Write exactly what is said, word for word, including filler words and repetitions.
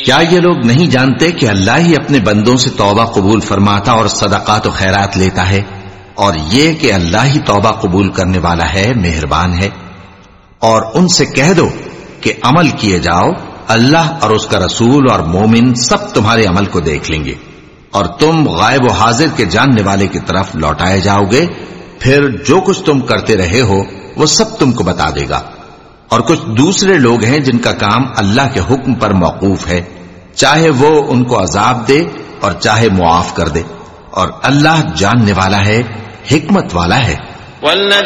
क्या ये लोग नहीं जानते कि अल्लाह ही अपने बंदों से तौबा कबूल फरमाता और सदकात और खैरात लेता है, और ये कि अल्लाह ही तौबा कबूल करने वाला है, मेहरबान है। और उनसे कह दो कि अमल किए जाओ, अल्लाह और उसका रसूल और मोमिन सब तुम्हारे अमल को देख लेंगे, और तुम गायब व हाजिर के जानने वाले की तरफ लौटाए जाओगे। फिर जो कुछ तुम करते रहे हो वो सब तुमको बता देगा। और कुछ दूसरे लोग हैं जिनका काम अल्लाह के हुक्म पर मौकूफ है, चाहे वो उनको अजाब दे और चाहे मुआफ कर दे, और अल्लाह जानने वाला है, हिकमत वाला है।